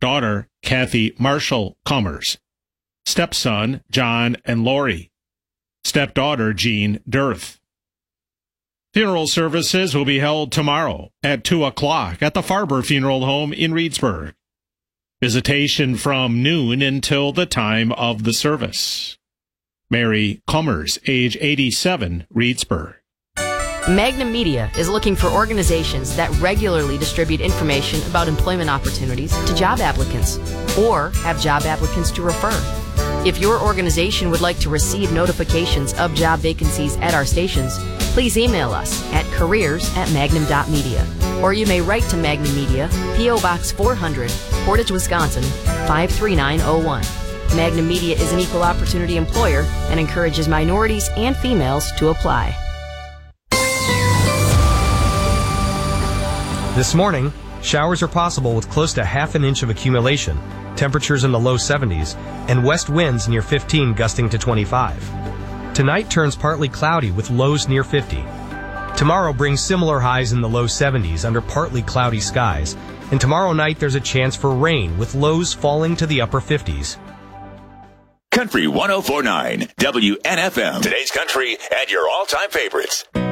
Stepdaughter, Kathy Marshall Cummers. Stepson, John and Lori. Stepdaughter, Jean Dirth. Funeral services will be held tomorrow at 2 o'clock at the Farber Funeral Home in Reedsburg. Visitation from noon until the time of the service. Mary Cummers, age 87, Reedsburg. Magnum Media is looking for organizations that regularly distribute information about employment opportunities to job applicants or have job applicants to refer. If your organization would like to receive notifications of job vacancies at our stations, please email us at careers@magnum.media, or you may write to Magnum Media, P.O. Box 400, Portage, Wisconsin, 53901. Magnum Media is an equal opportunity employer and encourages minorities and females to apply. This morning, showers are possible with close to half an inch of accumulation, temperatures in the low 70s, and west winds near 15 gusting to 25. Tonight turns partly cloudy with lows near 50. Tomorrow brings similar highs in the low 70s under partly cloudy skies, and tomorrow night there's a chance for rain with lows falling to the upper 50s. Country 104.9 WNFM. Today's country and your all-time favorites.